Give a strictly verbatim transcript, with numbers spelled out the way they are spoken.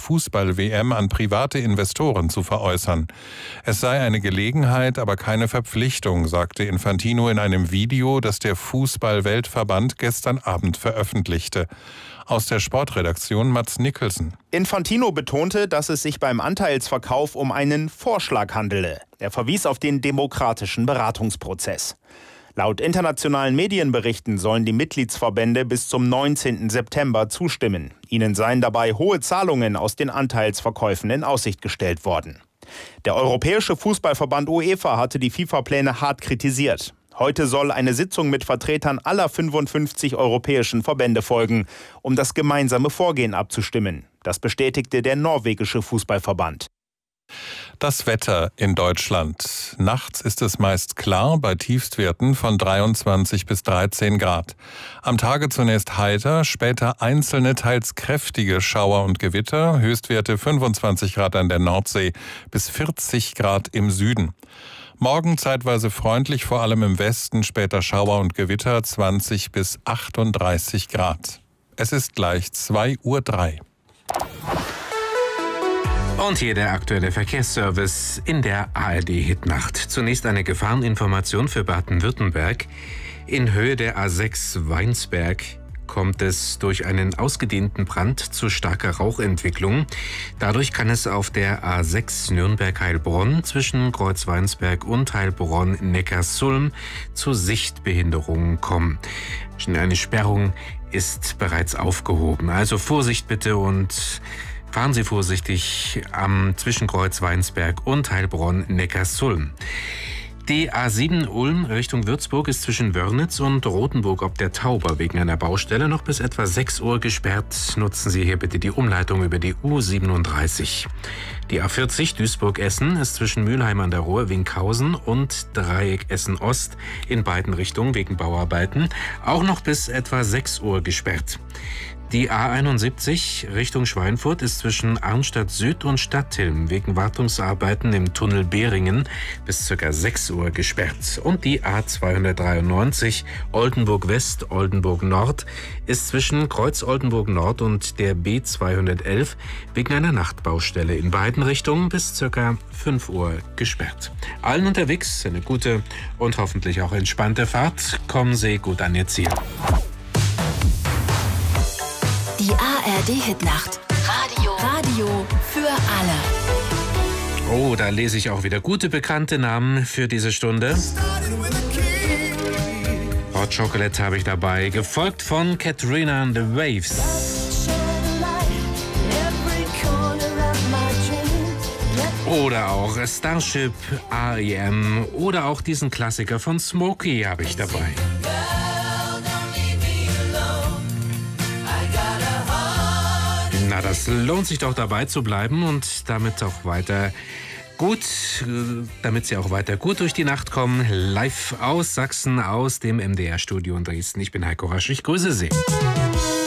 Fußball-W M an private Investoren zu veräußern. Es sei eine Gelegenheit, aber keine Verpflichtung, sagte Infantino in einem Video, das der Fußball-Weltverband gestern Abend veröffentlichte. Aus der Sportredaktion Mats Nicholson. Infantino betonte, dass es sich beim Anteilsverkauf um einen Vorschlag handele. Er verwies auf den demokratischen Beratungsprozess. Laut internationalen Medienberichten sollen die Mitgliedsverbände bis zum neunzehnten September zustimmen. Ihnen seien dabei hohe Zahlungen aus den Anteilsverkäufen in Aussicht gestellt worden. Der Europäische Fußballverband UEFA hatte die FIFA-Pläne hart kritisiert. Heute soll eine Sitzung mit Vertretern aller fünfundfünfzig europäischen Verbände folgen, um das gemeinsame Vorgehen abzustimmen. Das bestätigte der norwegische Fußballverband. Das Wetter in Deutschland. Nachts ist es meist klar bei Tiefstwerten von dreiundzwanzig bis dreizehn Grad. Am Tage zunächst heiter, später einzelne, teils kräftige Schauer und Gewitter. Höchstwerte fünfundzwanzig Grad an der Nordsee bis vierzig Grad im Süden. Morgen zeitweise freundlich, vor allem im Westen, später Schauer und Gewitter, zwanzig bis achtunddreißig Grad. Es ist gleich zwei Uhr drei. Und hier der aktuelle Verkehrsservice in der A R D-Hitnacht. Zunächst eine Gefahreninformation für Baden-Württemberg. In Höhe der A sechs Weinsberg kommt es durch einen ausgedehnten Brand zu starker Rauchentwicklung. Dadurch kann es auf der A sechs Nürnberg-Heilbronn zwischen Kreuz-Weinsberg und Heilbronn-Neckarsulm zu Sichtbehinderungen kommen. Eine Sperrung ist bereits aufgehoben. Also Vorsicht bitte und fahren Sie vorsichtig am Zwischenkreuz Weinsberg und Heilbronn-Neckarsulm. Die A sieben Ulm Richtung Würzburg ist zwischen Wörnitz und Rothenburg ob der Tauber wegen einer Baustelle noch bis etwa sechs Uhr gesperrt. Nutzen Sie hier bitte die Umleitung über die U siebenunddreißig. Die A vierzig Duisburg-Essen ist zwischen Mülheim an der Ruhr, Winkhausen und Dreieck Essen-Ost in beiden Richtungen wegen Bauarbeiten auch noch bis etwa sechs Uhr gesperrt. Die A einundsiebzig Richtung Schweinfurt ist zwischen Arnstadt Süd und Stadtilm wegen Wartungsarbeiten im Tunnel Behringen bis ca. sechs Uhr gesperrt. Und die A zweihundertdreiundneunzig Oldenburg West, Oldenburg Nord ist zwischen Kreuz Oldenburg Nord und der B zweihundertelf wegen einer Nachtbaustelle in beiden Richtungen bis ca. fünf Uhr gesperrt. Allen unterwegs eine gute und hoffentlich auch entspannte Fahrt. Kommen Sie gut an Ihr Ziel. Die A R D-Hitnacht. Radio. Radio für alle. Oh, da lese ich auch wieder gute bekannte Namen für diese Stunde. Hot Chocolate habe ich dabei, gefolgt von Katrina and the Waves. Oder auch Starship, R E M oder auch diesen Klassiker von Smokey habe ich dabei. Na, das lohnt sich doch dabei zu bleiben und damit auch weiter gut, damit Sie auch weiter gut durch die Nacht kommen. Live aus Sachsen, aus dem M D R-Studio in Dresden. Ich bin Heiko Rasch, ich grüße Sie.